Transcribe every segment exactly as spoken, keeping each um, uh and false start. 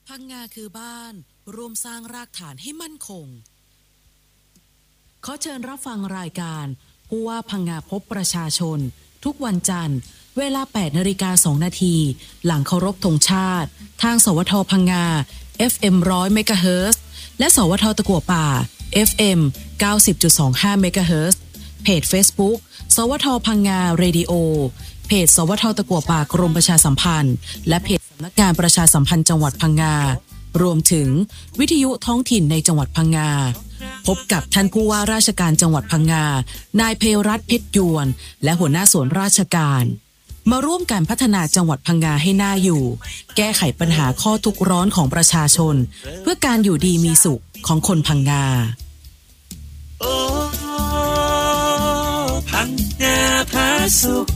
พังงาคือบ้านร่วมสร้างรากฐานให้มั่นคงขอเชิญรับฟังรายการผู้ว่าพังงาพบประชาชนทุกวันจันทร์เวลา แปดนาฬิกาสองนาที หลังเคารพธงชาติทางสวทพังงา เอฟ เอ็ม หนึ่งร้อย เมกะเฮิรตซ์และสวทตะกั่วป่า เอฟ เอ็ม เก้าสิบจุดสองห้า เมกะเฮิรตซ์เพจ Facebook สวทพังงาเรดิโอเพจสวทตะกั่วป่ากรมประชาสัมพันธ์และเพจสำนักงานประชาสัมพันธ์จังหวัดพังงารวมถึงวิทยุท้องถิ่นในจังหวัดพังงาพบกับท่านผู้ว่าราชการจังหวัดพังงานายเพรัตน์เพชรยวนและหัวหน้าส่วนราชการมาร่วมกันพัฒนาจังหวัดพังงาให้น่าอยู่แก้ไขปัญหาข้อทุกข์ร้อนของประชาชนเพื่อการอยู่ดีมีสุขของคนพังงาโอ้พังงาพาสุข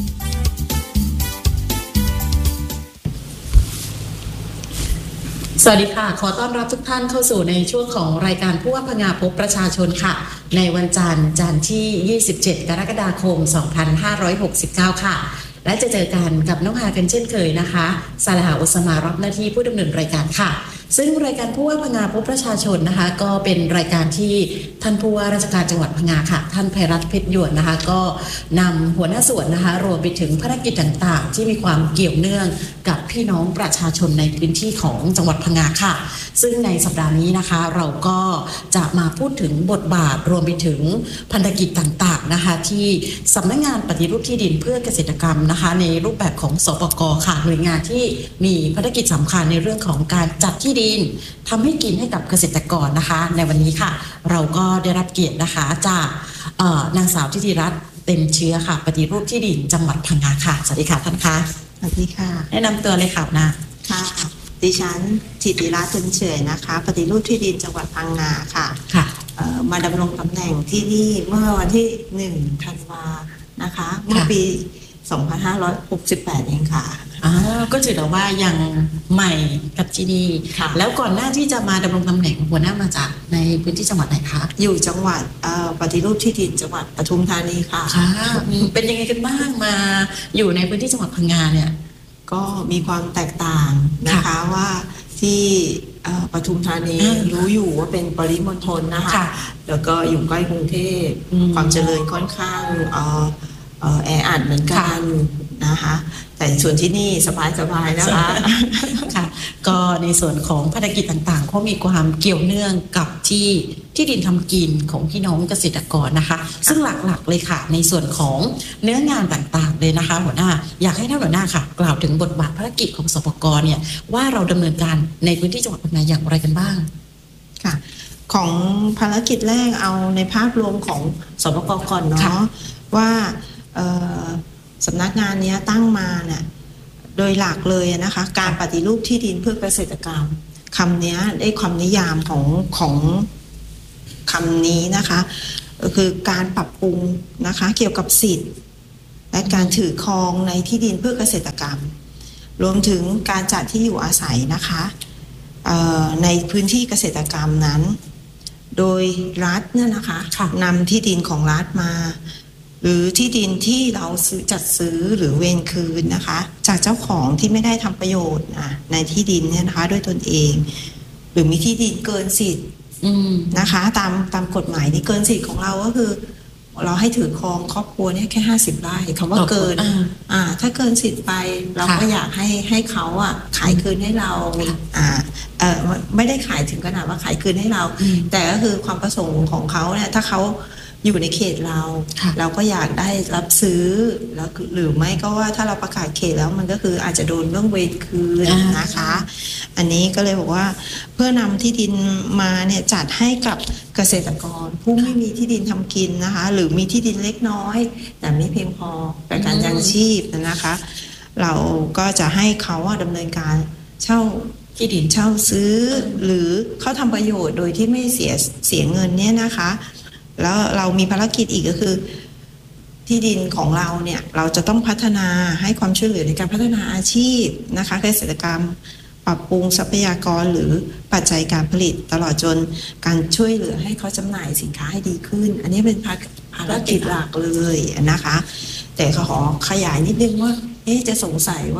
สวัสดีค่ะขอต้อนรับทุกท่านเข้าสู่ในช่วงของรายการผู้ว่าพังงาพบประชาชนค่ะในวันจันทร์จันทร์ที่ยี่สิบเจ็ดกรกฎาคมสองพันห้าร้อยหกสิบเก้าค่ะและจะเจอกันกับน้องฮากันเช่นเคยนะคะซาลาฮาอุสมารับหน้าที่ผู้ดำเนินรายการค่ะซึ่งรายการผู้ว่าพังงาพบประชาชนนะคะก็เป็นรายการที่ท่านผู้ว่าราชการจังหวัดพังงาค่ะท่านไพรัตน์เพชรยวนนะคะก็นำหัวหน้าส่วนนะคะรวมไปถึงภารกิจต่างๆที่มีความเกี่ยวเนื่องกับพี่น้องประชาชนในพื้นที่ของจังหวัดพังงาค่ะซึ่งในสัปดาห์นี้นะคะเราก็จะมาพูดถึงบทบาทรวมไปถึงพันธกิจต่างๆนะคะที่สำนักงานปฏิรูปที่ดินเพื่อเกษตรกรรมนะคะในรูปแบบของสปก.ค่ะหน่วยงานที่มีภารกิจสำคัญในเรื่องของการจัดที่ดินทำให้กินให้กับเกษตรกรนะคะในวันนี้ค่ะเราก็ได้รับเกียรตินะคะจากนางสาวทิติรัตน์เต็มเชื้อค่ะปฏิรูปที่ดินจังหวัดพังงาค่ะสวัสดีค่ะท่านคะสวัสดีค่ะแนะนำตัวเลยค่ะนะค่ะดิฉันทิติรัตน์เต็มเชื้อนะคะปฏิรูปที่ดินจังหวัดพังงาค่ะค่ะมาดำรงตำแหน่งที่นี่เมื่อวันที่หนึ่งธันวานะคะเมื่อปีสองพันห้าร้อยหกสิบแปดเองค่ะอ่าก็ถือว่ายังใหม่กับที่นี่แล้วก่อนหน้าที่จะมาดำรงตำแหน่งหัวหน้ามาจากในพื้นที่จังหวัดไหนคะอยู่จังหวัดปฏิรูปที่ดินจังหวัดปทุมธานีค่ะค่ะเป็นยังไงกันบ้างมาอยู่ในพื้นที่จังหวัดพังงาเนี่ยก็มีความแตกต่างนะคะว่าที่ปทุมธานีรู้อยู่ว่าเป็นปริมณฑลนะคะแล้วก็อยู่ใกล้กรุงเทพความเจริญค่อนข้างแออัดเหมือนกันนะคะแต่ส่วนที่นี่สบายๆนะคะค่ะก็ในส่วนของภารกิจต่างๆก็มีความเกี่ยวเนื่องกับที่ที่ดินทำกินของพี่น้องเกษตรกรนะคะซึ่งหลักๆเลยค่ะในส่วนของเนื้องานต่างๆเลยนะคะหัวหน้าอยากให้ท่านหัวหน้าค่ะกล่าวถึงบทบาทภารกิจของสปก.เนี่ยว่าเราดำเนินการในพื้นที่จังหวัดพังงาอย่างไรกันบ้างค่ะของภารกิจแรกเอาในภาพรวมของสปก.ก่อนเนาะว่าสำนักงานนี้ตั้งมาเนี่ยโดยหลักเลยนะคะการปฏิรูปที่ดินเพื่อเกษตรกรรมคำนี้ได้ความนิยามของของคำนี้นะคะคือการปรับปรุงนะคะเกี่ยวกับสิทธิ์และการถือครองในที่ดินเพื่อเกษตรกรรมรวมถึงการจัดที่อยู่อาศัยนะคะในพื้นที่เกษตรกรรมนั้นโดยรัฐเนี่ยนะคะนำที่ดินของรัฐมาหรือที่ดินที่เราซื้อจัดซื้อหรือเวรคืนนะคะจากเจ้าของที่ไม่ได้ทำประโยชน์ในที่ดินเนี่ยนะคะด้วยตนเองหรือมีที่ดินเกินสิทธิ์นะคะตามตามกฎหมายที่เกินสิทธิ์ของเราก็คือเราให้ถือครองครอบครัวเนี่ยแค่ห้าสิบไร่คำว่าเกินอ่าถ้าเกินสิทธิ์ไปเราก็อยากให้ให้เขาอ่ะขายคืนให้เราอ่าเออไม่ได้ขายถึงขนาดว่าขายคืนให้เราแต่ก็คือความประสงค์ของเขาเนี่ยถ้าเขาอยู่ในเขตเราเราก็อยากได้รับซื้อแล้วหรือไม่ก็ว่าถ้าเราประกาศเขตแล้วมันก็คืออาจจะโดนเรื่องเวรคืนนะคะอันนี้ก็เลยบอกว่าเพื่อนำที่ดินมาเนี่ยจัดให้กับเกษตรกรผู้ไม่มีที่ดินทำกินนะคะหรือมีที่ดินเล็กน้อยแต่ไม่เพียงพอในการยังชีพนะคะเราก็จะให้เขาดำเนินการเช่าที่ดินเช่าซื้อหรือเขาทำประโยชน์โดยที่ไม่เสียเสียเงินเนี่ยนะคะแล้วเรามีภารกิจอีกก็คือที่ดินของเราเนี่ยเราจะต้องพัฒนาให้ความช่วยเหลือในการพัฒนาอาชีพนะคะเกษตรกรรมปรับปรุงทรัพยากรหรือปัจจัยการผลิตตลอดจนการช่วยเหลือให้เขาจำหน่ายสินค้าให้ดีขึ้นอันนี้เป็นภารกิจหลักเลยนะคะแต่ขอขยายนิดนึงว่าเอ๊ะจะสงสัยว่า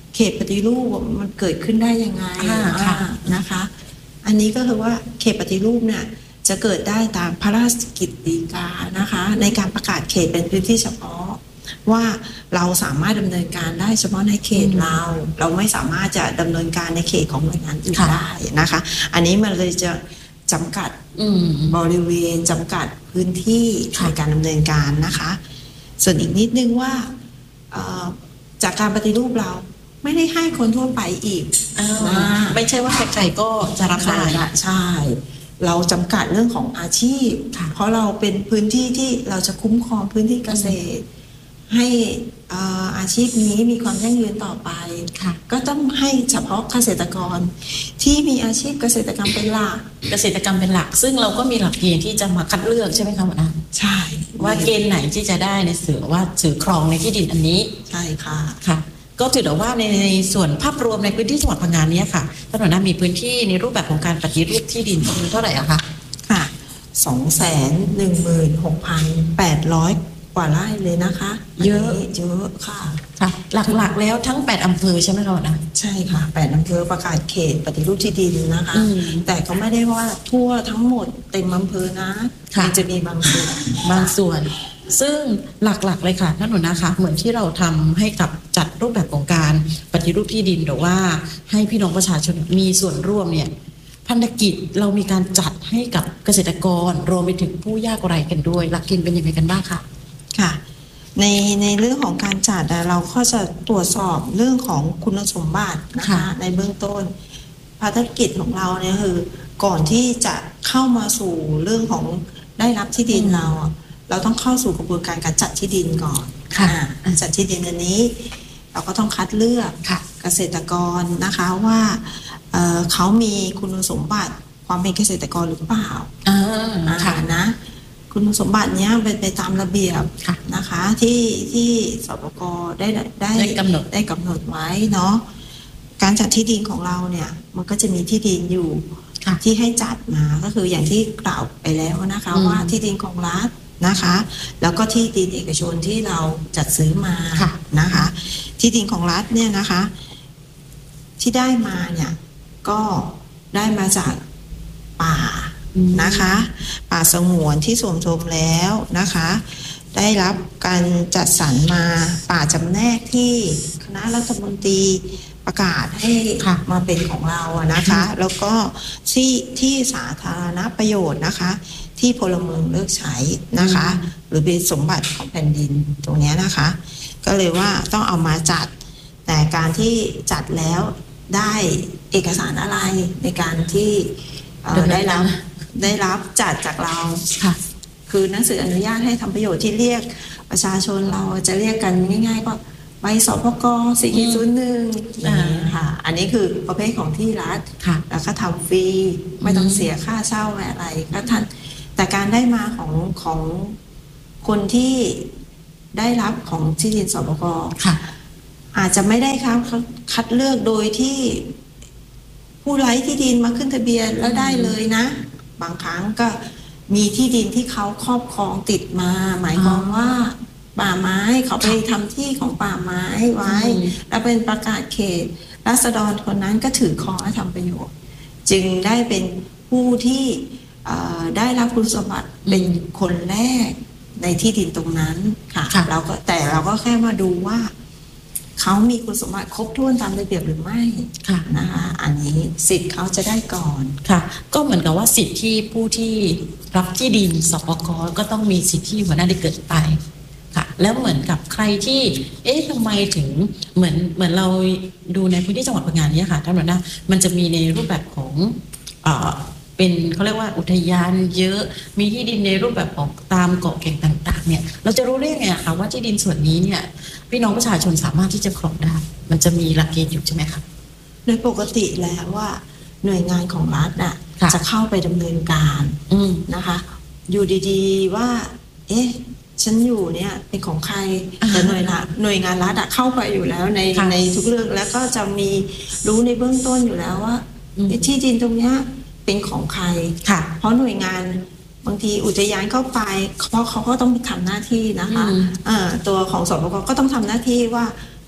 เขตปฏิรูปมันเกิดขึ้นได้ยังไงนะคะ อันนี้ก็คือว่าเขตปฏิรูปเนี่ยจะเกิดได้ตามพระราชกิจฎีกานะคะในการประกาศเขตเป็นพื้นที่เฉพาะว่าเราสามารถดำเนินการได้เฉพาะในเขตเราเราไม่สามารถจะดำเนินการในเขตของหน่วยงานอื่นได้นะคะอันนี้มันเลยจะจำกัดบริเวณจำกัดพื้นที่ในการดำเนินการนะคะส่วนอีกนิดนึงว่าจากการปฏิรูปเราไม่ได้ให้คนทั่วไปอีกไม่ใช่ว่าใครๆก็จะรับได้ใช่เราจำกัดเรื่องของอาชีพเพราะเราเป็นพื้นที่ที่เราจะคุ้มครองพื้นที่เกษตรให้อาชีพนี้มีความยั่งยืนต่อไปก็ต้องให้เฉพาะเกษตรกรที่มีอาชีพเกษตรกรรมเป็นหลักเกษตรกรรมเป็นหลักซึ่งเราก็มีหลักเกณฑ์ที่จะมาคัดเลือกใช่ไหมคะหมอนะใช่ว่าเกณฑ์ไหนที่จะได้ในสื่อว่าถือครองในที่ดินอันนี้ใช่ค่ะค่ะก็ถือว่าในส่วนภาพรวมในพื้นที่จังหวัดพังงานี้ค่ะท่านหัวหน้ามีพื้นที่ในรูปแบบของการปฏิรูปที่ดินเท่าไหร่อะคะค่ะสองแสนหนึ่งหมื่นหกพันแปดร้อยกว่าไร่เลยนะคะเยอะเยอะค่ะค่ะหลักๆแล้วทั้งแปดอำเภอใช่ไหมคะนะใช่ค่ะแปดอำเภอประกาศเขตปฏิรูปที่ดินนะคะแต่ก็ไม่ได้ว่าทั่วทั้งหมดเต็มอำเภอนะมันจะมีบางส่วนบางส่วนซึ่งหลักๆเลยค่ะท่านหัวหน้าคะเหมือนที่เราทำให้กับจัดรูปแบบของการปฏิรูปที่ดินหรือว่าให้พี่น้องประชาชนมีส่วนร่วมเนี่ยพันธกิจเรามีการจัดให้กับเกษตรกรรวมไปถึงผู้ยากไร้กันด้วยหลักเกณฑ์เป็นยังไงกันบ้างคะค่ะในในเรื่องของการจัดเราก็จะตรวจสอบเรื่องของคุณสมบัตินะคะในเบื้องต้นภารกิจของเราเนี่ยคือก่อนที่จะเข้ามาสู่เรื่องของได้รับที่ดินเราเราต้องเข้าสู่กระบวนการการจัดที่ดินก่อนค่ะจัดที่ดินอันนี้เราก็ต้องคัดเลือกเกษตรกรนะคะว่าเอ่อเขามีคุณสมบัติความเป็นเกษตรกรหรือเปล่าอ่าค่ะนะคุณสมบัติเนี้ยเป็นไปตามระเบียบนะคะที่ที่สปก.ได้ได้ได้กำหนดได้กำหนดไว้เนาะการจัดที่ดินของเราเนี่ยมันก็จะมีที่ดินอยู่ที่ให้จัดมาก็คืออย่างที่กล่าวไปแล้วนะคะว่าที่ดินของรัฐนะคะแล้วก็ที่ดินเอกชนที่เราจัดซื้อมานะคะที่ดินของรัฐเนี่ยนะคะที่ได้มาเนี่ยก็ได้มาจากป่านะคะป่าสงวนที่สมทบแล้วนะคะได้รับการจัดสรรมาป่าจำแนกที่คณะรัฐมนตรีประกาศให้มาเป็นของเราอะนะคะแล้วก็ที่ที่สาธารณประโยชน์นะคะที่พลเมืองเลิกใช้นะคะหรือเป็นสมบัติของแผ่นดินตรงนี้นะคะก็เลยว่าต้องเอามาจัดแต่การที่จัดแล้วได้เอกสารอะไรในการที่ได้รับได้รับจัดจากเราค่ะคือหนังสืออนุญาตให้ทำประโยชน์ที่เรียกประชาชนเราจะเรียกกันง่ายๆก็ใบสปก.สี่ศูนย์หนึ่งค่ะอันนี้คือประเภทของที่รัฐแล้วก็ทำฟรีไม่ต้องเสียค่าเช่าอะไรก็ท่านแต่การได้มาของของคนที่ได้รับของที่ดินสปก.อาจจะไม่ได้ครับคัดเลือกโดยที่ผู้ไร้ที่ดินมาขึ้นทะเบียนแล้วได้เลยนะบางครั้งก็มีที่ดินที่เขาครอบครองติดมาหมายความว่าป่าไม้เขาไปทำที่ของป่าไม้ไว้แล้วเป็นประกาศเขตราษฎรคนนั้นก็ถือครองและทำประโยชน์จึงได้เป็นผู้ที่ได้รับคุณสมบัติเป็นคนแรกในที่ดินตรงนั้นค่ะเราก็แต่เราก็แค่มาดูว่าเขามีคุณสมบัติครบถ้วนตามระเบียบหรือไม่นะคะอันนี้สิทธิ์เขาจะได้ก่อนค่ะก็เหมือนกับว่าสิทธิ์ที่ผู้ที่รับที่ดินสปก.ก็ต้องมีสิทธิ์ที่หัวหน้าได้เกิดไปค่ะแล้วเหมือนกับใครที่เอ๊ะทำไมถึงเหมือนเหมือนเราดูในพื้นที่จังหวัดพังงานี้ค่ะท่านหัวหน้ามันจะมีในรูปแบบของเอ่อเป็นเขาเรียกว่าอุทยานเยอะมีที่ดินในรูปแบบของตามเกาะแก่งต่างๆเนี่ยเราจะรู้ได้ไงคะว่าที่ดินส่วนนี้เนี่ยพี่น้องประชาชนสามารถที่จะครองได้มันจะมีหลักเกณฑ์อยู่ใช่ไหมคะโดยปกติแล้วว่าหน่วยงานของรัฐน่ะจะเข้าไปดำเนินการนะคะอยู่ดีๆว่าเอ๊ะฉันอยู่เนี่ยเป็นของใครแต่หน่วยละหน่วยงานรัฐเข้าไปอยู่แล้วในในทุกเรื่องแล้วก็จะมีรู้ในเบื้องต้นอยู่แล้วว่าที่ดินตรงเนี้ยเป็นของใครเพราะหน่วยงานบางทีอุทยานเข้าไปเพราะเขาก็ต้องทำหน้าที่นะคะตัวของสปก.ก็ต้องทำหน้าที่ว่า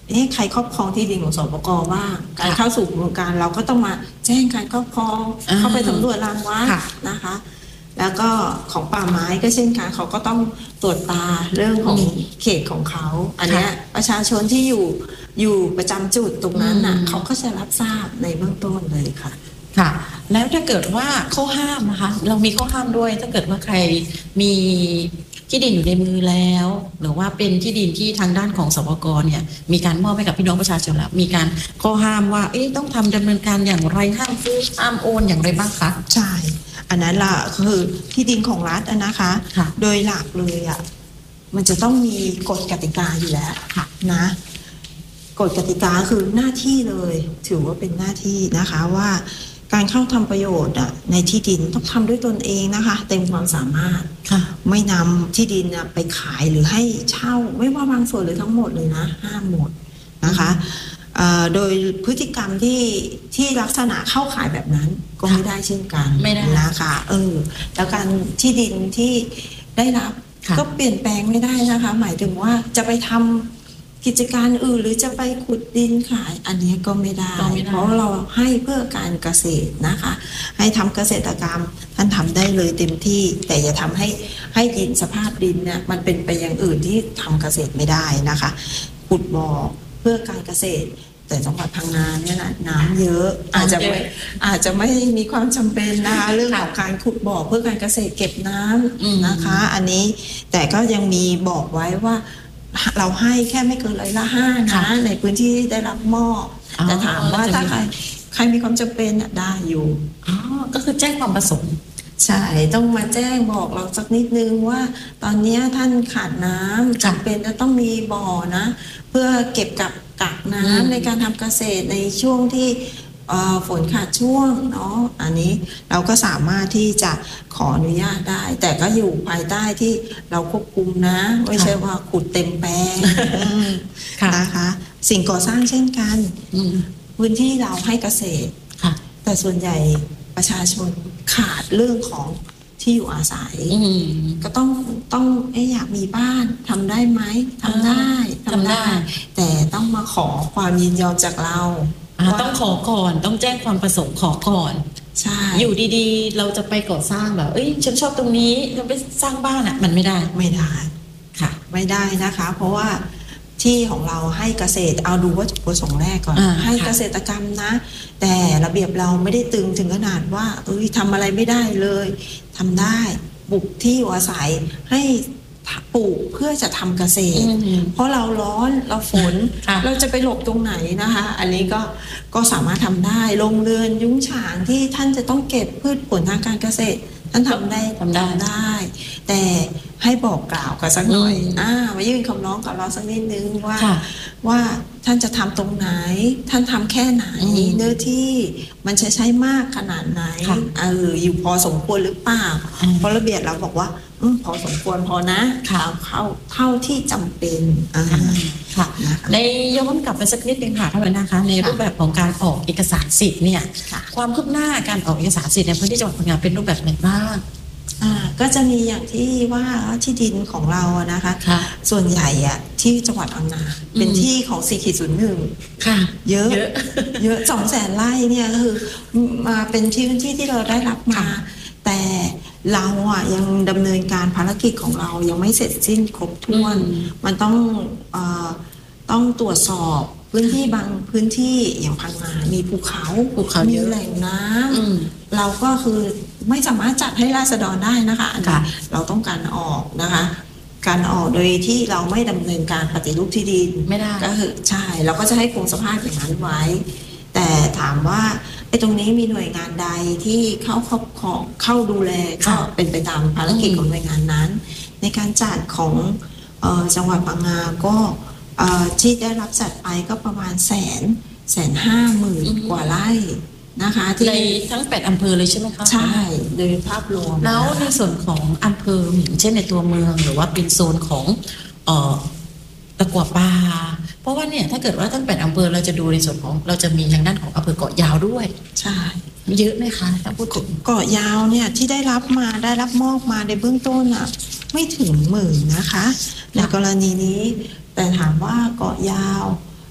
เอ๊ะใครครอบครองที่ดินของสปก.บ้างการเข้าสู่กระบวนการเราก็ต้องมาแจ้งการครอบครองเข้าไปสำรวจรางวัดนะคะแล้วก็ของป่าไม้ก็เช่นกันเขาก็ต้องตรวจตาเรื่องของเขตของเขาอันนี้ประชาชนที่อยู่อยู่ประจำจุดตรงนั้นน่ะเขาก็จะรับทราบในเบื้องต้นเลยค่ะค่ะแล้วถ้าเกิดว่าข้อห้ามนะคะเรามีข้อห้ามด้วยถ้าเกิดว่าใครมีที่ดินอยู่ในมือแล้วหรือว่าเป็นที่ดินที่ทางด้านของสปก.เนี่ยมีการมอบให้กับพี่น้องประชาชนแล้วมีการข้อห้ามว่าเอ๊ะต้องทำดำเนินการอย่างไรห้ามซื้อห้ามโอนอย่างไรบ้างคะใช่อันนั้นล่ะคือที่ดินของรัฐนะคะโดยหลักเลยอ่ะมันจะต้องมีกฎกติกาอยู่แล้วนะกฎกติกาคือหน้าที่เลยถือว่าเป็นหน้าที่นะคะว่าการเข้าทำประโยชน์ในที่ดินต้องทำด้วยตนเองนะคะเต็มความสามารถไม่นำที่ดินไปขายหรือให้เช่าไม่ว่าบางส่วนหรือทั้งหมดเลยนะห้ามหมดนะคะโดยพฤติกรรมที่ที่ลักษณะเข้าขายแบบนั้นก็ไม่ได้เช่นกันไม่ได้นะคะเออแล้วการที่ดินที่ได้รับก็เปลี่ยนแปลงไม่ได้นะคะหมายถึงว่าจะไปทำกิจการอื่นหรือจะไปขุดดินขายอันนี้ก็ไม่ได้เพราะเราให้เพื่อการเกษตรนะคะให้ทำเกษตรกรรมท่านทำได้เลยเต็มที่แต่อย่าทำให้ให้ดินสภาพดินเนี่ยมันเป็นไปอย่างอื่นที่ทำเกษตรไม่ได้นะคะขุดบ่อเพื่อการเกษตรแต่จังหวัดพังงาเนี่ยนะน้ำเยอะอาจจะไม่อาจจะไม่มีความจำเป็นนะคะเรื่องของการขุดบ่อเพื่อการเกษตรเก็บน้ำนะคะอันนี้แต่ก็ยังมีบอกไว้ว่าเราให้แค่ไม่เกินร้อยละห้านะในพื้นที่ได้รับมอบแต่ถามว่าถ้าใครใครมีความจำเป็นได้อยู่อ๋อก็คือแจ้งความประสงค์ใช่ต้องมาแจ้งบอกเราสักนิดนึงว่าตอนนี้ท่านขาดน้ำจำเป็นจะต้องมีบ่อนะเพื่อเก็บกับกักน้ำในการทำเกษตรในช่วงที่ฝนขาดช่วงเนาะอันนี้เราก็สามารถที่จะขออนุญาตได้แต่ก็อยู่ภายใต้ที่เราควบคุมนะไม่ใช่ว่าขุดเต็มแปลงนะคะสิ่งก่อสร้างเช่นกันพื้นที่เราให้เกษตรแต่ส่วนใหญ่ประชาชนขาดเรื่องของที่อยู่อาศัยก็ต้องต้องเอ๊ะอยากมีบ้านทำได้ไหมทำได้ทำได้แต่ต้องมาขอความยินยอมจากเราต้องขอก่อนต้องแจ้งความประสงค์ขอก่อนใช่อยู่ดีๆเราจะไปก่อสร้างแบบเอ้ยฉันชอบตรงนี้จะไปสร้างบ้านอ่ะมันไม่ได้ไม่ได้ค่ะไม่ได้นะคะเพราะว่าที่ของเราให้เกษตรเอาดูว่าจุดประสงค์แรกก่อนให้เกษตรกรรมนะแต่ระเบียบเราไม่ได้ตึงถึงขนาดว่าเอ้ยทำอะไรไม่ได้เลยทำได้บุกที่อยู่อาศัยให้ปลูกเพื่อจะทำเกษตรเพราะเราร้อนเราฝนเราจะไปหลบตรงไหนนะคะอันนี้ก็ก็สามารถทำได้โรงเรือนยุ้งฉางที่ท่านจะต้องเก็บพืชผลทางการเกษตรท่านทำได้ทำได้ได้แต่ให้บอกกล่าวกันสักหน่อยอ่ามายื่นคำร้องกับเราสักนิดนึงว่าว่าท่านจะทำตรงไหนท่านทำแค่ไหนเนื้อที่มันจะใช้มากขนาดไหนเอออยู่พอสมควรหรือเปล่าเพราะระเบียบเราบอกว่าอืมพอสมควรพอนะเข้าเข้าเท่าที่จำเป็นอ่าค่ะในย้อนกลับไปสักนิดนึงค่ะท่านนะคะในรูปแบบของการออกเอกสารสิทธิ์เนี่ยความคืบหน้าการออกเอกสารสิทธิ์ในพื้นที่จังหวัดพังงาเป็นรูปแบบไหนบ้างอ่าก็จะมีอย่างที่ว่าที่ดินของเราอะนะคะส่วนใหญ่อะที่จังหวัดพังงาเป็นที่ของ สี่ ศูนย์ หนึ่งค่ะเยอะเยอะ สองแสน ไร่เนี่ยคือมาเป็นที่พื้นที่ที่เราได้รับมาแต่เราอะยังดำเนินการภารกิจของเรายังไม่เสร็จสิ้นครบถ้วนมันต้องเอ่อต้องตรวจสอบพื้นที่บางพื้นที่อย่างพังงามีภูเขาภูเขามีแหล่งน้ำเราก็คือไม่สามารถจัดให้ราษฎรได้นะคะอันนี้เราต้องการออกนะคะการออกโดยที่เราไม่ดำเนินการปฏิรูปที่ดินไม่ได้ก็คือใช่เราก็จะให้คงสภาพอย่างนั้นไว้แต่ถามว่าไอ้ตรงนี้มีหน่วยงานใดที่เข้าครอบครองเข้าดูแลก็เป็นไปตามภารกิจของหน่วยงานนั้นในการจัดของเอ่อจังหวัดพังงาก็ที่ได้รับจัดไปก็ประมาณแสนแสนห้าหมื่นกว่าไร่นะคะในทั้งแปดอำเภอเลยใช่ไหมคะใช่โดยภาพรวมแล้วในส่วนของอำเภอเช่นในตัวเมืองหรือว่าเป็นโซนของเอ่อตะกั่วป่าเพราะว่าเนี่ยถ้าเกิดว่าทั้งแปดอำเภอเราจะดูในส่วนของเราจะมีทางด้านของอำเภอเกาะยาวด้วยใช่เยอะไหมคะถ้าพูดถึงเกาะยาวเนี่ยที่ได้รับมาได้รับมอบมาในเบื้องต้นอ่ะไม่ถึงหมื่นนะคะในกรณีนี้แต่ถามว่าเกาะยาว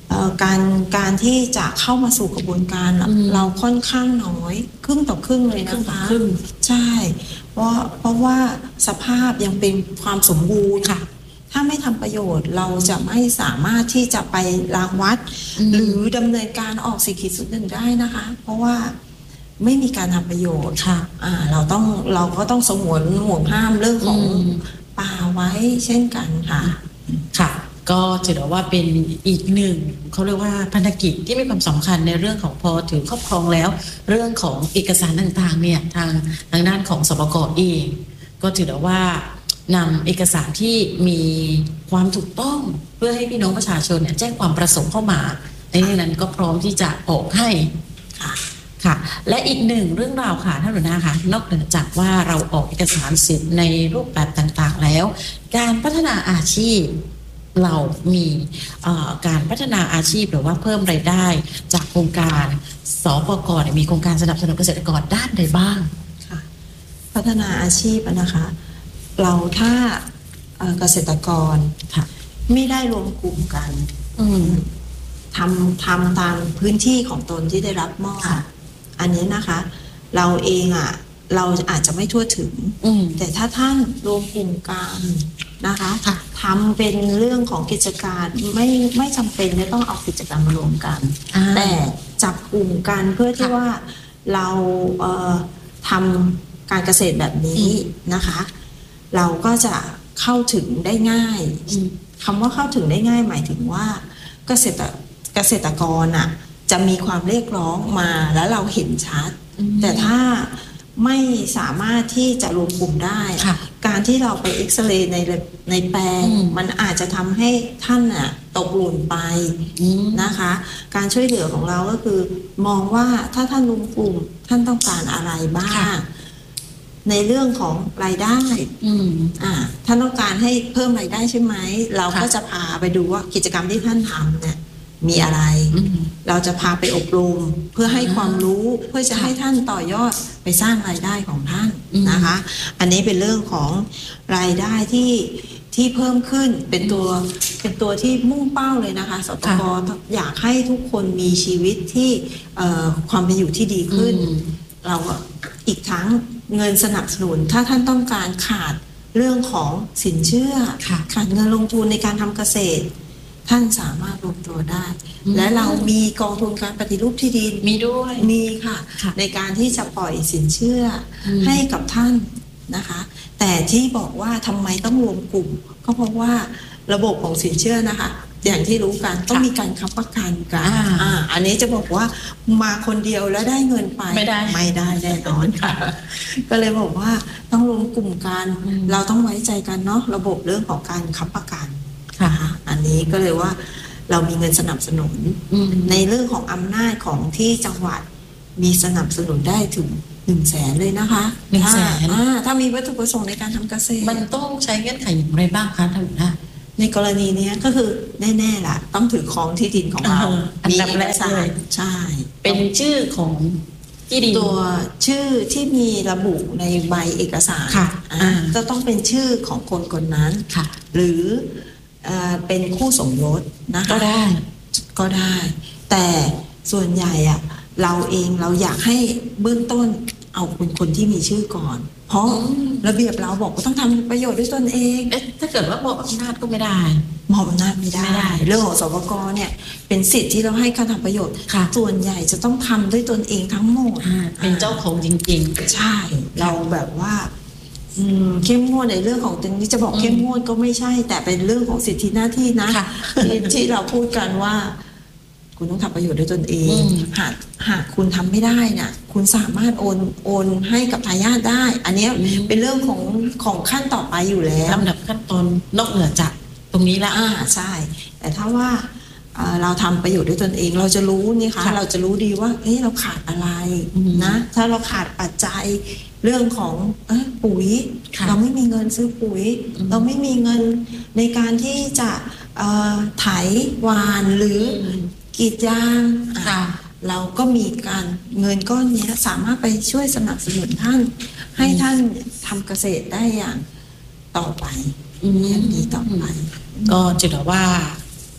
เอ่อการการที่จะเข้ามาสู่กระบวนการเราค่อนข้างน้อยครึ่งต่อครึ่งเลยนะคะใช่เพราะเพราะว่าสภาพยังเป็นความสมบูรณ์ค่ะถ้าไม่ทำประโยชน์เราจะไม่สามารถที่จะไปรางวัดหรือดำเนินการออกสี่ขีดศูนย์หนึ่งได้นะคะเพราะว่าไม่มีการทำประโยชน์ค่ะอ่าเราต้องเราก็ต้องสงวนห่วงห้ามเรื่องของป่าไว้เช่นกันค่ะค่ะก็ถือว่าเป็นอีกหนึ่งเขาเรียกว่าภารกิจที่มีความสำคัญในเรื่องของพอถือครอบครองแล้วเรื่องของเอกสารต่างๆเนี่ยทางทางด้านของสปก.เองก็ถือว่านำเอกสารที่มีความถูกต้องเพื่อให้พี่น้องประชาชนเนี่ยแจ้งความประสงค์เข้ามาในนั้นก็พร้อมที่จะออกให้ค่ะค่ะและอีกหนึ่งเรื่องราวค่ะท่านหัวหน้าค่ะนอกเหนือจากว่าเราออกเอกสารสิทธิ์ในรูปแบบต่างๆแล้วการพัฒนาอาชีพเรามีการพัฒนาอาชีพหรือว่าเพิ่มรายได้จากโครงการสปก.มีโครงการสนับสนุนเกษตรกรด้านใดบ้างค่ะพัฒนาอาชีพนะคะเราถ้าเกษตรกรไม่ได้รวมกลุ่มกันทำทำตามพื้นที่ของตนที่ได้รับมอบอันนี้นะคะเราเองอ่ะเราอาจจะไม่ทั่วถึงแต่ถ้าท่านรวมกลุ่มกันนะคะทำเป็นเรื่องของกิจการไม่ไม่จำเป็นไม่ต้องเอากิจการมารวมกันแต่จับกลุ่มกันเพื่อที่ว่าเราเอ่อทำการเกษตรแบบนี้นะคะเราก็จะเข้าถึงได้ง่ายคำว่าเข้าถึงได้ง่ายหมายถึงว่าเกษตรเกษตรกรอ่ะจะมีความเรียกร้องมาแล้วเราเห็นชัดแต่ถ้าไม่สามารถที่จะรวมกลุ่มได้การที่เราไปเอ็กซเรย์ในในแปลงมันอาจจะทำให้ท่านอ่ะตกหล่นไปนะคะการช่วยเหลือของเราก็คือมองว่าถ้าท่านรวมกลุ่มท่านต้องการอะไรบ้างในเรื่องของรายได้อ่าท่านต้องการให้เพิ่มรายได้ใช่ไหมเราก็จะพาไปดูว่ากิจกรรมที่ท่านทำเนี่ยมีอะไรเราจะพาไปอบรมเพื่อให้ความรู้เพื่อจะให้ท่านต่อยอดไปสร้างรายได้ของท่านนะคะอันนี้เป็นเรื่องของรายได้ที่ที่เพิ่มขึ้นเป็นตัวเป็นตัวที่มุ่งเป้าเลยนะคะสปก.อยากให้ทุกคนมีชีวิตที่ความเป็นอยู่ที่ดีขึ้นเราอีกทั้งเงินสนับสนุนถ้าท่านต้องการขาดเรื่องของสินเชื่อขาดเงินลงทุนในการทำเกษตรท่านสามารถรวมตัวได้และเรามีกองทุนการปฏิรูปที่ดินมีด้วยมีค่ะในการที่จะปล่อยสินเชื่อให้กับท่านนะคะแต่ที่บอกว่าทำไมต้องรวมกลุ่มก็เพราะว่าระบบของสินเชื่อนะคะอย่างที่รู้กันต้องมีการค้ำประกันกันอ่าอันนี้จะบอกว่ามาคนเดียวแล้วได้เงินไปไม่ได้ไม่ได้แน่นอนค่ะก็เลยบอกว่าต้องรวมกลุ่มกันเราต้องไว้ใจกันเนาะระบบเรื่องของการค้ำประกันค่ะอันนี้ก็เลยว่าเรามีเงินสนับสนุนในเรื่องของอำนาจของที่จังหวัดมีสนับสนุนได้ถึงหนึ่งแสนเลยนะคะหนึ่งแสนถ้ามีวัตถุประสงค์ในการทำเกษตรมันต้องใช้เงื่อนไขอย่างไรบ้างคะท่านนะในกรณีนี้ก็คือแน่ๆล่ะต้องถือครองที่ดินของเรามีเอกสารใช่เป็นชื่อของที่ดินตัวชื่อที่มีระบุในใบเอกสารจะต้องเป็นชื่อของคนคนนั้นหรือเป็นคู่สมรสนะคะก็ได้ก็ได้แต่ส่วนใหญ่อะเราเองเราอยากให้เบื้องต้นเอาเป็นคนที่มีชื่อก่อนเพราะระเบียบเราบอกว่าต้องทำประโยชน์ด้วยตนเองเอ๊ะถ้าเกิดว่ามอบอำนาจก็ไม่ได้มอบอำนาจไม่ได้เรื่องของสปก.เนี่ยเป็นสิทธิ์ที่เราให้เขาทำประโยชน์ส่วนใหญ่จะต้องทำด้วยตนเองทั้งหมดเป็นเจ้าของจริงๆใช่เราแบบว่าเข้มงวดในเรื่องของตรงนี้จะบอกเข้มงวดก็ไม่ใช่แต่เป็นเรื่องของสิทธิหน้าที่นะที่ที่เราพูดกันว่าคุณต้องทำประโยชน์ด้วยตนเองหากหากคุณทำไม่ได้น่ะคุณสามารถโอนโอนให้กับทายาทได้อันนี้เป็นเรื่องของของขั้นต่อไปอยู่แล้วลำดับขั้นตอนนอกเหนือจากตรงนี้ละอ่าใช่แต่ถ้าว่าเราทำประโยชน์ด้วยตนเองเราจะรู้นี่คะเราจะรู้ดีว่าเฮ้ยเราขาดอะไรนะถ้าเราขาดปัจจัยเรื่องของเอ้ปุ๋ยเราไม่มีเงินซื้อปุ๋ยเราไม่มีเงินในการที่จะไถหวานหรือกรีดยางเราก็มีการเงินก้อนนี้สามารถไปช่วยสนับสนุนท่านให้ท่านทำเกษตรได้อย่างต่อไปอย่างนี้ต่อไปก็จะถือว่า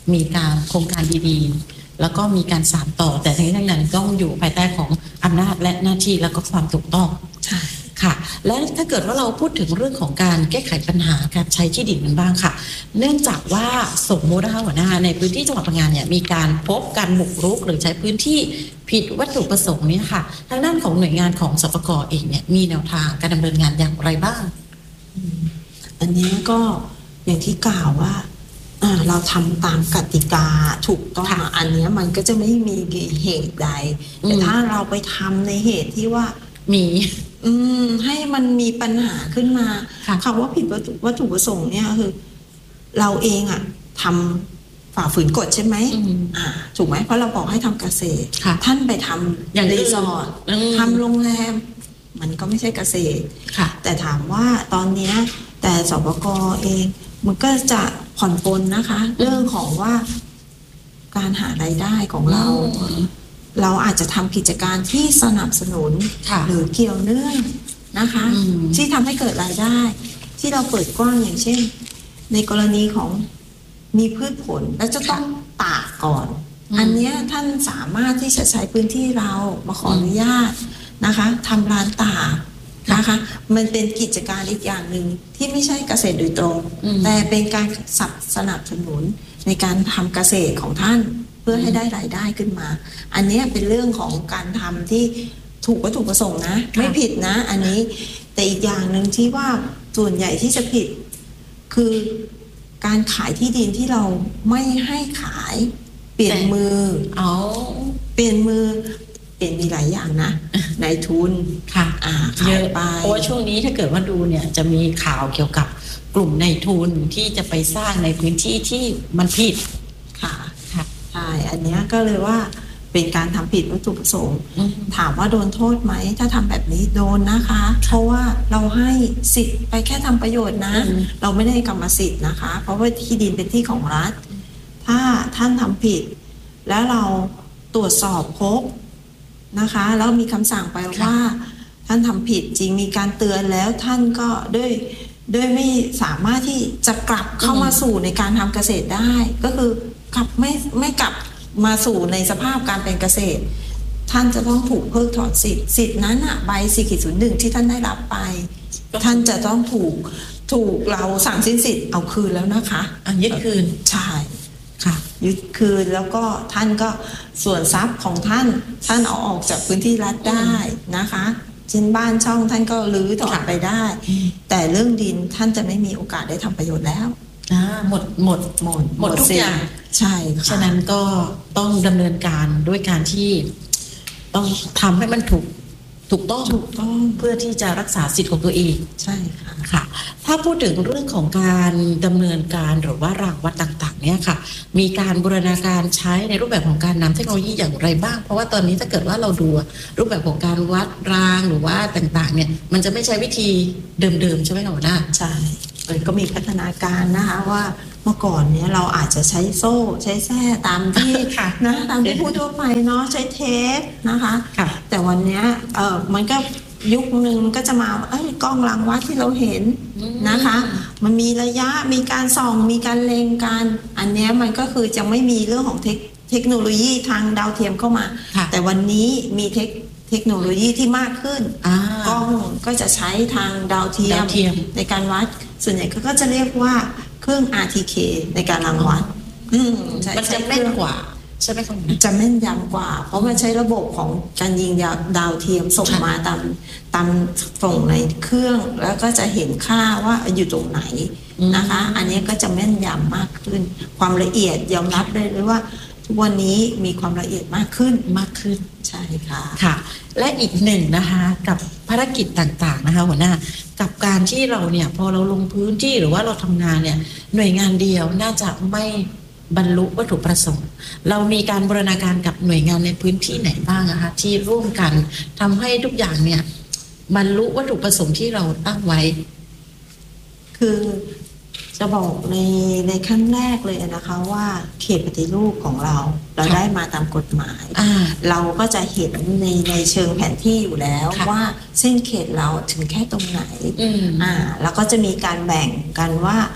มีการโครงการดีๆแล้วก็มีการสานต่อแต่ทั้งนี้ทั้งนั้นต้องอยู่ภายใต้ของอำนาจและหน้าที่แล้วก็ความถูกต้องใช่ค่ะและถ้าเกิดว่าเราพูดถึงเรื่องของการแก้ไขปัญหาการใช้ที่ดินกันบ้างค่ะเนื่องจากว่าสมมตินะคะหัวหน้าในพื้นที่จังหวัดพังงาเนี่ยมีการพบการบุกรุกหรือใช้พื้นที่ผิดวัตถุประสงค์เนี่ยค่ะทางด้านของหน่วยงานของสปก.เองเนี่ยมีแนวทางการดำเนินงานอย่างไรบ้างอันนี้ก็อย่างที่กล่าวว่าเราทำตามกติกาถูกต้องอันนี้มันก็จะไม่มีเหตุใดแต่ถ้าเราไปทำในเหตุที่ว่ามีอืมให้มันมีปัญหาขึ้นมาคำว่าผิดวัตถุประสงค์เนี่ยคือเราเองอะทำฝ่าฝืนกฎใช่ไหมอ่าถูกไหมเพราะเราบอกให้ทำเกษตรท่านไปทำอย่างรีสอร์ททำโรงแรมมันก็ไม่ใช่เกษตรแต่ถามว่าตอนนี้แต่สปก.เองมันก็จะผ่อนปลนนะคะเรื่องของว่าการหารายได้ของเราเราอาจจะทำกิจการที่สนับสนุนหรือเกี่ยวเนื่องนะคะที่ทำให้เกิดรายได้ที่เราเปิดกว้างอย่างเช่นในกรณีของมีพืชผลแล้วจะต้องตากก่อนอันนี้ท่านสามารถที่จะใช้พื้นที่เรามาขออนุญาตนะคะทำร้านตากนะคะมันเป็นกิจการอีกอย่างหนึ่งที่ไม่ใช่เกษตรโดยตรงแต่เป็นการสนับสนุนในการทำเกษตรของท่านเพื่อให้ได้รายได้ขึ้นมาอันนี้เป็นเรื่องของการทำที่ถูกวัตถุประสงค์นะไม่ผิดนะอันนี้แต่อีกอย่างหนึ่งที่ว่าส่วนใหญ่ที่จะผิดคือการขายที่ดินที่เราไม่ให้ขายเปลี่ยนมือเอาเปลี่ยนมือเปลี่ยนมีหลายอย่างนะนายทุนค่ะอ่าขายไปเพราะว่าช่วงนี้ถ้าเกิดว่าดูเนี่ยจะมีข่าวเกี่ยวกับกลุ่มนายทุนที่จะไปสร้างในพื้นที่ที่มันผิดค่ะใช่อันนี้ก็เลยว่าเป็นการทำผิดวัตถุประสงค์ถามว่าโดนโทษไหมถ้าทำแบบนี้โดนนะคะเพราะว่าเราให้สิทธิ์ไปแค่ทำประโยชน์นะเราไม่ได้กรรมสิทธิ์นะคะเพราะว่าที่ดินเป็นที่ของรัฐถ้าท่านทำผิดแล้วเราตรวจสอบพบนะคะแล้วมีคำสั่งไปว่าท่านทำผิดจริงมีการเตือนแล้วท่านก็ด้วยด้วยไม่สามารถที่จะกลับเข้ามาสู่ในการทำเกษตรได้ก็คือกลับไม่ไม่กลับมาสู่ในสภาพการเป็นเกษตรท่านจะต้องถูกเพิกถอนสิทธิ์สิทธินั้นอะใบ สี่ศูนย์หนึ่ง ที่ท่านได้รับไปท่านจะต้องถูกถูกเราสั่งสิ้นสิทธิ์เอาคืนแล้วนะคะอ่ะยึดคืนใช่ค่ะยึดคืนแล้วก็ท่านก็ส่วนทรัพย์ของท่านท่านเอาออกจากพื้นที่รัฐได้นะคะชิ้นบ้านช่องท่านก็รื้อถอนไปได้แต่เรื่องดินท่านจะไม่มีโอกาสได้ทำประโยชน์แล้วหมดหมดหมดหมดทุกอย่างใช่ค่ะฉะนั้นก็ต้องดำเนินการด้วยการที่ต้องทำให้มันถูกถูกต้องถูกต้องเพื่อที่จะรักษาสิทธิ์ของตัวเองใช่ค่ะค่ะถ้าพูดถึงเรื่องของการดำเนินการหรือว่ารางวัดต่างๆเนี่ยค่ะมีการบูรณาการใช้ในรูปแบบของการนำเทคโนโลยีอย่างไรบ้างเพราะว่าตอนนี้ถ้าเกิดว่าเราดูรูปแบบของการวัดรางหรือว่าต่างๆเนี่ยมันจะไม่ใช้วิธีเดิมๆใช่ไหมคะหัวหน้าใช่ก็มีพัฒนาการนะคะว่าเมื่อก่อนเนี้ยเราอาจจะใช้โซ่ใช้แส้ตามที่นะตามที่พูดทั่วไปเนาะใช้เทปนะคะแต่วันเนี้ยเออมันก็ยุคนึงก็จะมาเอ้ยกล้องรางวัดที่เราเห็นนะคะมันมีระยะมีการส่องมีการเล็งกันอันเนี้ยมันก็คือจะไม่มีเรื่องของเทคเทคโนโลยีทางดาวเทียมเข้ามาแต่วันนี้มีเทคเทคโนโลยีที่มากขึ้นกล้องก็จะใช้ทางดาวเทียมในการวัดส่วนใหญ่เขาก็จะเรียกว่าเครื่อง อาร์ ที เค ในการรังวัดมันจะแม่นกว่าใช่ไหมคะจะแม่นยำกว่าเพราะมันใช้ระบบของการยิงดาวเทียมส่งมาตามตามส่งในเครื่องแล้วก็จะเห็นค่าว่าอยู่ตรงไหนนะคะอันนี้ก็จะแม่นยำมากขึ้นความละเอียดยอมรับได้เลยว่าทุกวันนี้มีความละเอียดมากขึ้นมากขึ้นใช่ค่ะค่ะและอีกหนึ่งนะคะกับภารกิจต่างๆนะคะหัวหน้ากับการที่เราเนี่ยพอเราลงพื้นที่หรือว่าเราทำงานเนี่ยหน่วยงานเดียวน่าจะไม่บรรลุวัตถุประสงค์เรามีการบูรณาการกับหน่วยงานในพื้นที่ไหนบ้างนะคะที่ร่วมกันทำให้ทุกอย่างเนี่ยบรรลุวัตถุประสงค์ที่เราตั้งไว้คือจะบอกในในขั้นแรกเลยนะคะว่าเขตปฏิรูปของเราเราได้มาตามกฎหมายเราก็จะเห็นในในเชิงแผนที่อยู่แล้วว่าเส้นเขตเราถึงแค่ตรงไหนอ่าแล้วก็จะมีการแบ่งกันว่าไอ้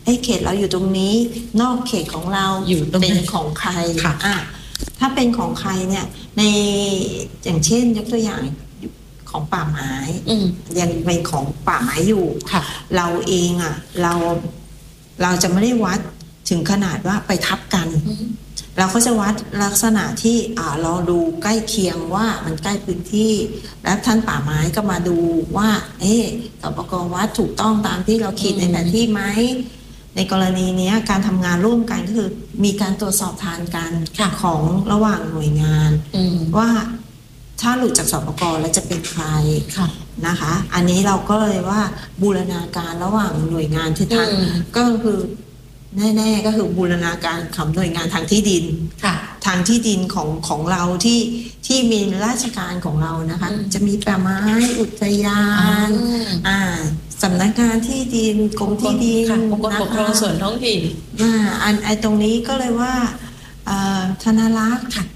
อ้เขตเราอยู่ตรงนี้นอกเขตของเราอยู่ตรงไหนเป็นของใครค่ะอ่ะถ้าเป็นของใครเนี่ยในอย่างเช่นยกตัวอย่างของป่าไม้อืมยังเป็นของป่าไม้อยู่ค่ะเราเองอ่ะเราเราจะไม่ได้วัดถึงขนาดว่าไปทับกันอืมเราก็จะวัดลักษณะที่อ่าเราดูใกล้เคียงว่ามันใกล้พื้นที่ แล้วท่านป่าไม้ก็มาดูว่า เอ๊ะสปก.วัดถูกต้องตามที่เราขีดในแผนที่ไหมในกรณีนี้การทำงานร่วมกันก็คือมีการตรวจสอบทานกันค่ะของระหว่างหน่วยงานอืมว่าถ้าหลุดจากสปก.แล้วจะเป็นใครค่ะนะคะ อันนี้เราก็เลยว่าบูรณาการระหว่างหน่วยงานที่ทางอืมก็คือแน่ๆก็คือบูรณาการของหน่วยงานทางที่ดินค่ะทางที่ดินของของเราที่ที่มีราชการของเรานะคะอืมจะมีป่าไม้อุทยานอ่าสำนักงานที่ดินกรมที่ดินค่ะองค์กรปกครองส่วนท้องถิ่นอ่าอันไอตรงนี้ก็เลยว่าเอ่อธนารักษ์ค่ะ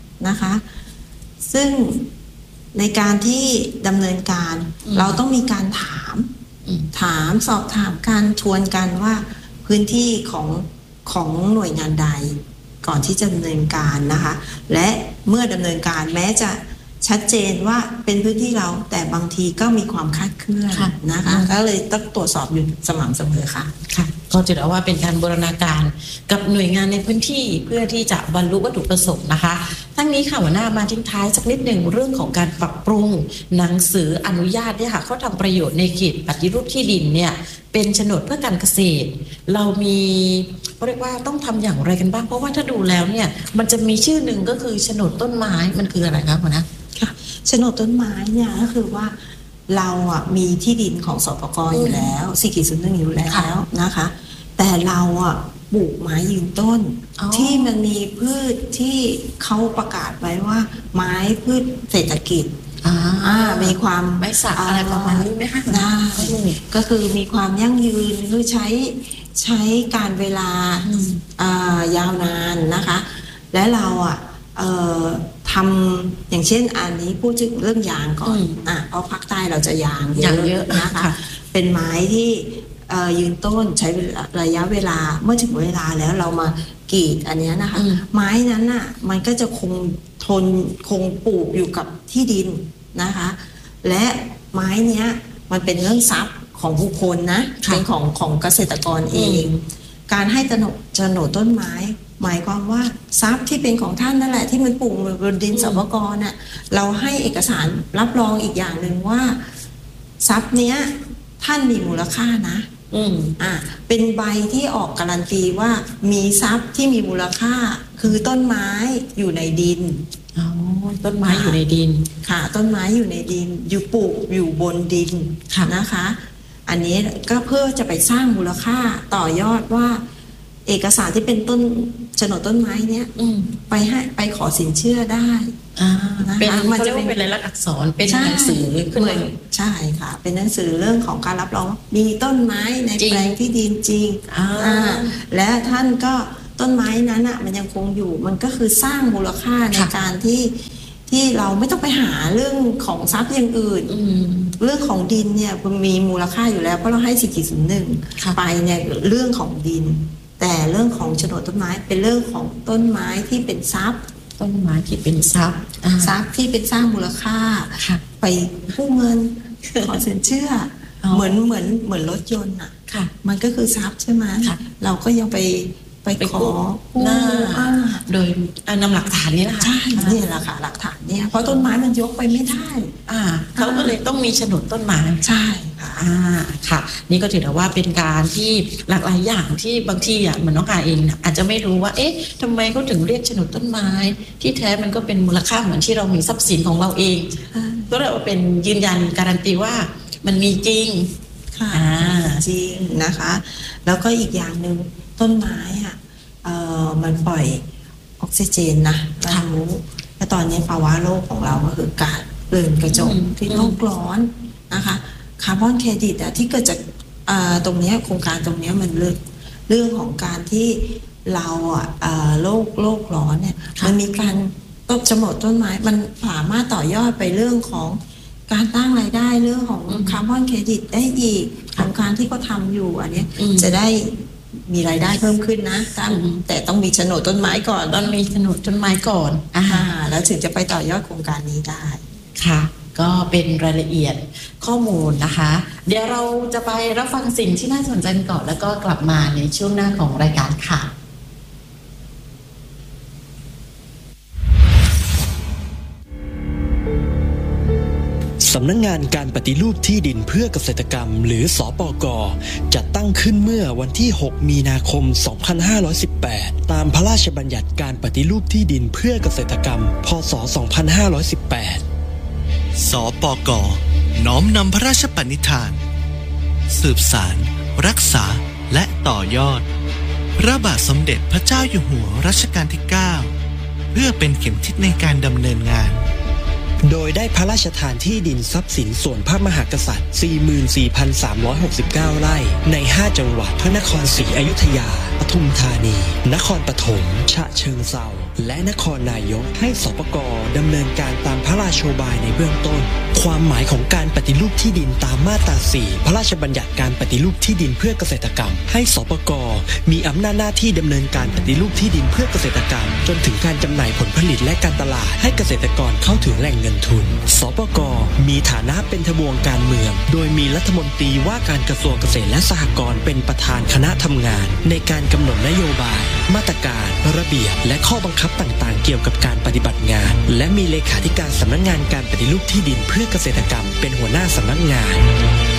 อืมเราต้องมีการถามอืมถามสอบถามการทวนกันว่าพื้นที่ของของหน่วยงานใดก่อนที่จะดำเนินการนะคะ และเมื่อดำเนินการแม้จะชัดเจนว่าเป็นพื้นที่เราแต่บางทีก็มีความคลาดเคลื่อนค่ะนะคะ ก็เลยต้องตรวจสอบอยู่สม่ำเสมอค่ะค่ะก็ถือว่าเป็นการบูรณาการกับหน่วยงานในพื้นที่เพื่อที่จะบรรลุวัตถุประสงค์นะคะ ทั้งนี้ค่ะหัวหน้ามาทิ้งท้ายสักนิดหนึ่งเรื่องของการปรับปรุงหนังสืออนุญาตเนี่ยค่ะเขาทำประโยชน์ในเขตปฏิรูปที่ดินเนี่ยเป็นโฉนดเพื่อการเกษตร เรามีเขาเรียกว่าต้องทำอย่างไรกันบ้างเพราะว่าถ้าดูแล้วเนี่ยมันจะมีชื่อหนึ่งก็คือโฉนดต้นไม้มันคืออะไรครับหัวหน้าค่ะโฉนดต้นไม้เนี่ยก็คือว่าเราอ่ะมีที่ดินของสปก.อยู่แล้วสี่ขีดศูนย์หนึ่งอยู่แล้วนะคะ แต่เราอ่ะปลูกไม้ยืนต้นอ๋อที่มันมีพืชที่เขาประกาศไว้ว่าไม้พืชเศรษฐกิจอ่าอ่ามีความไม้สักอะไรประมาณนี้ไหมคะได้ก็คือมีความยั่งยืนคือใช้ใช้การเวลาอืมอ่ายาวนานนะคะ และเราอ่ะเอ่อทำอย่างเช่นอันนี้พูดถึงเรื่องยางก่อนอืมอ่ะเพราะภาคใต้เราจะยางเยยางอะเยอะนะคะค่ะเป็นไม้ที่เอ่อยืนต้นใช้ระยะเวลาเมื่อถึงเวลาแล้วเรามากรีดอันเนี้ยนะคะอืมไม้นั้นน่ะมันก็จะคงทนคงปลูกอยู่กับที่ดินนะคะ และไม้เนี้ยมันเป็นเรื่องทรัพย์ของบุคคลนะค่ะเป็นของของเกษตรกรเอง การให้โฉนดโฉนดต้นไม้ หมายความว่าทรัพย์ที่เป็นของท่านนั่นแหละที่มันปลูกบนดินอืมสปกน่ะเราให้เอกสารรับรองอีกอย่างหนึ่งว่า ทรัพย์เนี้ยท่านมีมูลค่านะอืมอ่ะเป็นใบที่ออกการันตีว่ามีทรัพย์ที่มีมูลค่า คือต้นไม้อยู่ในดินอ๋อต้นไม้อยู่ในดินค่ะต้นไม้อยู่ในดินอยู่ปลูกอยู่บนดินค่ะนะคะ อันนี้ก็เพื่อจะไปสร้างมูลค่าต่อยอดว่า เอกสารที่เป็นต้นโฉนดต้นไม้เนี้ยอืมไปให้ไปขอสินเชื่อได้อ่านะคะเป็นมันเขาจะเรียกเป็นว่าเป็นลายลักษณ์อักษรเป็นใช่หนังสือขึ้นเหมืมาอนใช่ค่ะ เป็นหนังสือเรื่องของการรับรองว่ามีต้นไม้ในจริงแปลงที่ดินจริงอ่าอ่าและท่านก็ต้นไม้นั้นอ่ะมันยังคงอยู่มันก็คือสร้างมูลค่าในการที่ที่เราไม่ต้องไปหาเรื่องของทรัพย์อย่างอื่นอืมเรื่องของดินเนี่ยมันมีมูลค่าอยู่แล้วเพราะเราให้สี่ขีดศูนย์หนึ่งค่ะไปเนี่ยเรื่องของดิน แต่เรื่องของโฉนดต้นไม้เป็นเรื่องของต้นไม้ที่เป็นทรัพย์ต้นไม้ที่เป็นทรัพย์อ่าทรัพย์ที่เป็นสร้างมูลค่าค่ะไปกู้เงิน ขอสินเชื่ออ๋อเหมือนเหมือนเหมือนรถยนต์อ่ะค่ะมันก็คือทรัพย์ใช่ไหมค่ะเราก็ยังไปไปไปขอกู้กู้หน้าอ่าโดยเอานำหลักฐานนี้แหละค่ะใช่เนี่ยแหละค่ะหลักฐานเนี่ยเพราะต้นไม้มันยกไปไม่ได้อ่าเขาก็เลยต้องมีโฉนดต้นไม้ใช่ค่ะอ่าค่ะ นี่ก็ถือได้ว่าเป็นการที่หลากหลายอย่างที่บางทีอ่ะเหมือนน้องกาเองน่ะอาจจะไม่รู้ว่าเอ๊ะทำไมเขาถึงเรียกโฉนดต้นไม้ ที่แท้มันก็เป็นมูลค่าเหมือนที่เรามีทรัพย์สินของเราเอง ก็เลยว่าเป็นยืนยันการันตีว่ามันมีจริงค่ะอ่าจริงนะคะ แล้วก็อีกอย่างหนึ่งต้นไม้อ่ะเอ่อมันปล่อยออกซิเจนนะเรารู้และตอนนี้ภาวะโลกของเราก็คือการเรือนกระจกอืมที่โลกร้อนนะคะคาร์บอนเครดิตอะที่เกิดจากอ่าตรงเนี้ยโครงการตรงเนี้ยมันเรื่องเรื่องของการที่เราอ่ะเอ่อโลกโลกร้อนเนี่ยมันมีการต้นโฉนดต้นไม้มันสามารถต่อยอดไปเรื่องของการตั้งรายได้เรื่องของอืมคาร์บอนเครดิตได้อีกของการที่เขาทำอยู่อันเนี้ยอืมจะได้มีรายได้เพิ่มขึ้นนะตั้งแต่ต้องมีโฉนดต้นไม้ก่อนต้องมีโฉนดต้นไม้ก่อนอ่าอ่าแล้วถึงจะไปต่อยอดโครงการนี้ได้ค่ะ ก็เป็นรายละเอียดข้อมูลนะคะ เดี๋ยวเราจะไปรับฟังสิ่งที่น่าสนใจกันก่อนแล้วก็กลับมาในช่วงหน้าของรายการค่ะสำนักงานการปฏิรูปที่ดินเพื่อเกษตรกรรมหรือสปก.จัดตั้งขึ้นเมื่อวันที่หกมีนาคมสองพันห้าร้อยสิบแปดตามพระราชบัญญัติการปฏิรูปที่ดินเพื่อเกษตรกรรมพ.ศ. สองพันห้าร้อยสิบแปดสปก.น้อมนำพระราชปณิธานสืบสานรักษาและต่อยอดพระบาทสมเด็จพระเจ้าอยู่หัวรัชกาลที่เก้าเพื่อเป็นเข็มทิศในการดำเนินงานโดยได้พระราชทานที่ดินทรัพย์สินส่วนพระมหากษัตริย์ สี่หมื่นสี่พันสามร้อยหกสิบเก้า ไร่ในห้าจังหวัดพระนครศรีอยุธยาปทุมธานีนครปฐมฉะเชิงเทราและนครนายกให้สปก.ดำเนินการตามพระราโชบายในเบื้องต้นความหมายของการปฏิรูปที่ดินตามมาตราสี่พระราชบัญญัติการปฏิรูปที่ดินเพื่อเกษตรกรรมให้สปก.มีอำนาจหน้าที่ดำเนินการปฏิรูปที่ดินเพื่อเกษตรกรรมจนถึงการจำหน่ายผลผลิตและการตลาดให้เกษตรกรเข้าถึงแหล่งเงินทุนสปก.มีฐานะเป็นทบวงการเมืองโดยมีรัฐมนตรีว่าการกระทรวงเกษตรและสหกรณ์เป็นประธานคณะทำงานในการกำหนดนโยบายมาตรการระเบียบและข้อบังคับต่างๆเกี่ยวกับการปฏิบัติงานและมีเลขาธิการสำนักงานการปฏิรูปที่ดินเพื่อเกษตรกรรมเป็นหัวหน้าสำนักงาน